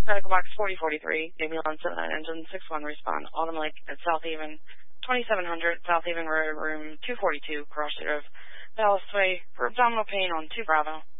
Medical Box 4043, ambulance 79 engine 61, respond. Autumn Lake at South Haven, 2700 South Haven Road, room 242, Cross Road, Dallas Way, for abdominal pain on 2 Bravo.